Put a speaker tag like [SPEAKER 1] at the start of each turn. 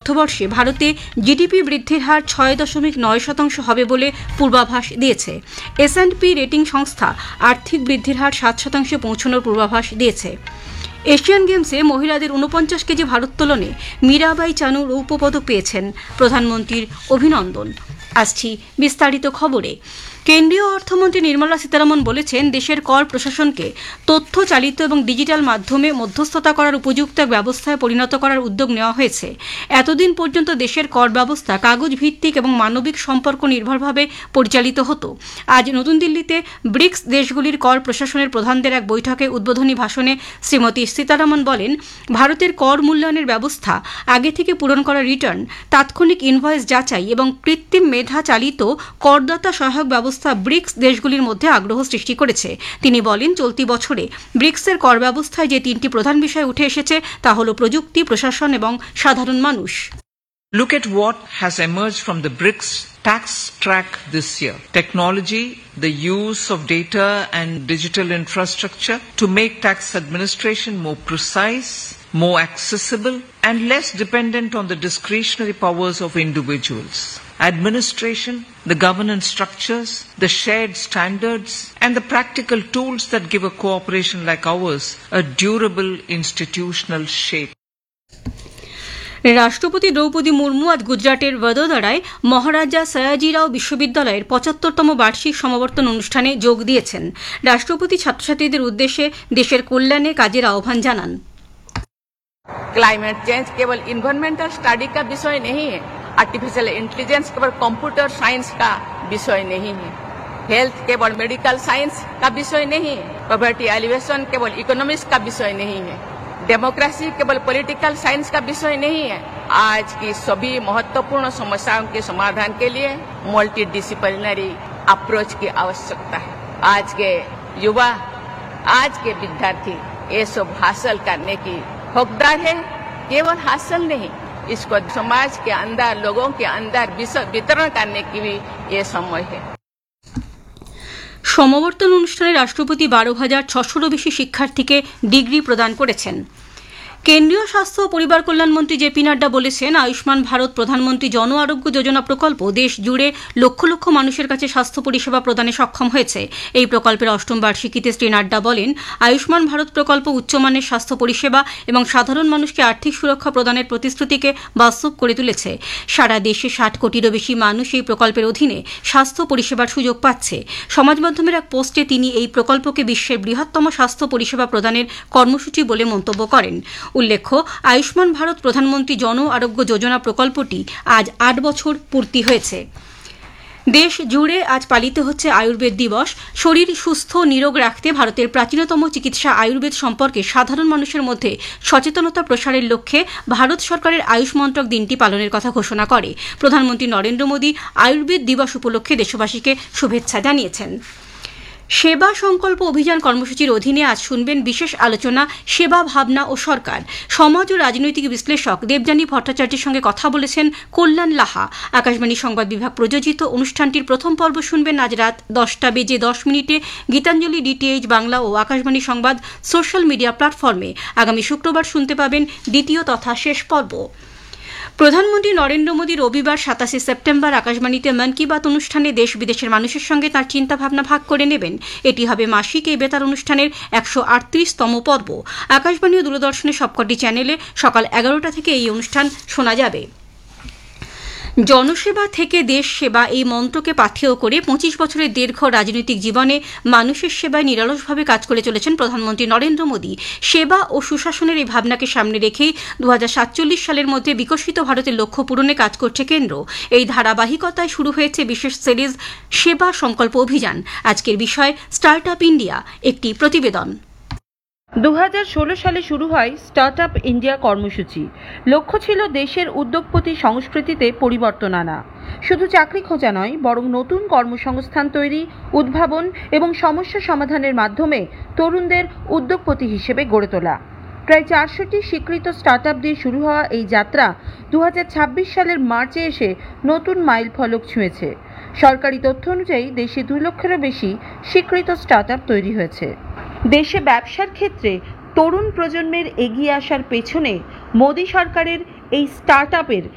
[SPEAKER 1] অর্থবর্ষে ভারতে জিডিপি বৃদ্ধির হার 6.9% হবে বলে পূর্বাভাস দিয়েছে। S&P রেটিং সংস্থা আর্থিক বৃদ্ধির হার 7% পৌঁছানোর পূর্বাভাস দিয়েছে। এশিয়ান গেমসে মহিলাদের 49 কেজি ভারোত্তোলনে মীরাবাই চানু রৌপ্য পদক পেয়েছেন। প্রধানমন্ত্রীর অভিনন্দন। আসছি বিস্তারিত খবরে। কেন্দ্রীয় অর্থমন্ত্রী নির্মলা সীতারামন বলেছেন, দেশের কর প্রশাসনকে তথ্য চালিত এবং ডিজিটাল মাধ্যমে মধ্যস্থতা করার উপযুক্ত এক ব্যবস্থায় পরিণত করার উদ্যোগ নেওয়া হয়েছে। এতদিন পর্যন্ত দেশের কর ব্যবস্থা কাগজ ভিত্তিক এবং মানবিক সম্পর্ক নির্ভরভাবে পরিচালিত হতো। আজ নতুন দিল্লিতে ব্রিক্স দেশগুলির কর প্রশাসনের প্রধানদের এক বৈঠকে উদ্বোধনী ভাষণে শ্রীমতী সীতারামন বলেন, ভারতের কর মূল্যায়নের ব্যবস্থা, আগে থেকে পূরণ করা রিটার্ন, তাৎক্ষণিক ইনভয়েস যাচাই এবং কৃত্রিম মেধা চালিত করদাতা সহায়ক ব্যবস্থা ব্রিক্স দেশগুলির মধ্যে আগ্রহ সৃষ্টি করেছে। তিনি বলেন, চলতি বছরে ব্রিক্সের কর ব্যবস্থায় যে 3টি প্রধান বিষয় উঠে এসেছে তা হল প্রযুক্তি, প্রশাসন এবং সাধারণ মানুষ।
[SPEAKER 2] Look at what has emerged from the BRICS tax track this year. Technology, the use of data and digital infrastructure to make tax administration more precise, more accessible and less dependent on the discretionary powers of individuals. Administration, the governance structures, the shared standards and the practical tools that give a cooperation like ours a durable institutional shape.
[SPEAKER 1] রাষ্ট্রপতি দ্রৌপদী মুর্মু আজ গুজরাটের বদোদরায় মহারাজা সয়াজিরাও বিশ্ববিদ্যালয়ের 75তম বার্ষিক সমাবর্তন অনুষ্ঠানে যোগ দিয়েছেন। রাষ্ট্রপতি ছাত্রছাত্রীদের উদ্দেশ্যে দেশের কল্যাণে কাজের আহ্বান জানান।
[SPEAKER 3] क्लाइमेट चेंज केवल इन्वायरमेंटल स्टडी का विषय नहीं है, आर्टिफिशियल इंटेलिजेंस केवल कंप्यूटर साइंस का विषय नहीं है, हेल्थ केवल मेडिकल साइंस का विषय नहीं है, पॉवर्टी एलिवेशन केवल इकोनॉमिक्स का विषय नहीं है, डेमोक्रेसी केवल पॉलिटिकल साइंस का विषय नहीं है। आज की सभी महत्वपूर्ण समस्याओं के समाधान के लिए मल्टी डिसिप्लिनरी अप्रोच की आवश्यकता है। आज के युवा, आज के विद्यार्थी ये सब हासिल करने की हकदार है। केवल हासिल नहीं, इसको समाज के अंदर, लोगों के अंदर वितरण करने की भी ये समय है।
[SPEAKER 1] সমাবর্তন অনুষ্ঠানে রাষ্ট্রপতি 12,600 বেশি শিক্ষার্থীকে ডিগ্রি প্রদান করেছেন। কেন্দ্রীয় স্বাস্থ্য ও পরিবার কল্যাণ মন্ত্রী জেপি নাড্ডা বলেছেন, আয়ুষ্মান ভারত প্রধানমন্ত্রী জন আরোগ্য যোজনা প্রকল্প দেশ জুড়ে লক্ষ লক্ষ মানুষের কাছে স্বাস্থ্য পরিষেবা প্রদানে সক্ষম হয়েছে। এই প্রকল্পের 8ম বার্ষিকীতে শ্রী নাড্ডা বলেন, আয়ুষ্মান ভারত প্রকল্প উচ্চমানের স্বাস্থ্য পরিষেবা এবং সাধারণ মানুষকে আর্থিক সুরক্ষা প্রদানের প্রতিশ্রুতিকে বাস্তব করে তুলেছে। সারা দেশে 60 কোটিরও বেশি মানুষ এই প্রকল্পের অধীনে স্বাস্থ্য পরিষেবার সুযোগ পাচ্ছে। সমাজ মাধ্যমের এক পোস্টে তিনি এই প্রকল্পকে বিশ্বের বৃহত্তম স্বাস্থ্য পরিষেবা প্রদানের কর্মসূচি বলে মন্তব্য করেন। উল্লেখ্য, আয়ুষ্মান ভারত প্রধানমন্ত্রী জন আরোগ্য যোজনা প্রকল্পটি আজ 8 বছর পূর্তি হয়েছে। দেশ জুড়ে আজ পালিত হচ্ছে আয়ুর্বেদ দিবস। শরীর সুস্থ নিরোগ রাখতে ভারতের প্রাচীনতম চিকিৎসা আয়ুর্বেদ সম্পর্কে সাধারণ মানুষের মধ্যে সচেতনতা প্রসারের লক্ষ্যে ভারত সরকারের আয়ুষ মন্ত্রক দিনটি পালনের কথা ঘোষণা করে। প্রধানমন্ত্রী নরেন্দ্র মোদী আয়ুর্বেদ দিবস উপলক্ষে দেশবাসীকে শুভেচ্ছা জানিয়েছেন। সেবা সংকল্প অভিযান কর্মসূচির অধীনে আজ শুনবেন বিশেষ আলোচনা, সেবা ভাবনা ও সরকার। সমাজ ও রাজনৈতিক বিশ্লেষক দেবযানী ভট্টাচার্যের সঙ্গে কথা বলেছেন কল্যাণ লাহা। আকাশবাণী সংবাদ বিভাগ প্রযোজিত অনুষ্ঠানটির প্রথম পর্ব শুনবেন আজ রাত 10:10 গীতাঞ্জলি DTH বাংলা ও আকাশবাণী সংবাদ সোশ্যাল মিডিয়া প্ল্যাটফর্মে। আগামী শুক্রবার শুনতে পাবেন দ্বিতীয় তথা শেষ পর্ব। প্রধানমন্ত্রী নরেন্দ্র মোদী রবিবার 27 সেপ্টেম্বর আকাশবাণীতে মন কি বাত অনুষ্ঠানে দেশ বিদেশের মানুষের সঙ্গে তাঁর চিন্তাভাবনা ভাগ করে নেবেন। এটি হবে মাসিক এই বেতার অনুষ্ঠানের 138তম পর্ব। আকাশবাণী ও দূরদর্শনের সবকটি চ্যানেলে সকাল 11টা থেকে এই অনুষ্ঠান শোনা যাবে। জনসেবা থেকে দেশ সেবা এই মন্ত্রকে পাথেয় করে 25 বছরের দীর্ঘ রাজনৈতিক জীবনে মানুষের সেবায় নিরলসভাবে কাজ করে চলেছেন প্রধানমন্ত্রী নরেন্দ্র মোদী। সেবা ও সুশাসনের এই ভাবনাকে সামনে রেখেই 2047 সালের মধ্যে বিকশিত ভারতের লক্ষ্য পূরণে কাজ করছে কেন্দ্র। এই ধারাবাহিকতায় শুরু হয়েছে বিশেষ সিরিজ সেবা সংকল্প অভিযান। আজকের বিষয় স্টার্ট আপ ইন্ডিয়া, একটি প্রতিবেদন।
[SPEAKER 4] 2016 সালে শুরু হয় স্টার্ট আপ ইন্ডিয়া কর্মসূচি। লক্ষ্য ছিল দেশের উদ্যোগপতি সংস্কৃতিতে পরিবর্তন আনা। শুধু চাকরি খোঁজা নয়, বরং নতুন কর্মসংস্থান তৈরি, উদ্ভাবন এবং সমস্যা সমাধানের মাধ্যমে তরুণদের উদ্যোগপতি হিসেবে গড়ে তোলা। প্রায় 400টি স্বীকৃত স্টার্ট আপ দিয়ে শুরু হওয়া এই যাত্রা 2026 সালের মার্চে এসে নতুন মাইল ফলক ছুঁয়েছে। সরকারি তথ্য অনুযায়ী দেশে 2 লক্ষেরও বেশি স্বীকৃত স্টার্ট আপ তৈরি হয়েছে। দেশে ব্যবসার ক্ষেত্রে তরুণ প্রজন্মের এগিয়ে আসার পেছনে মোদী সরকারের এই স্টার্ট আপের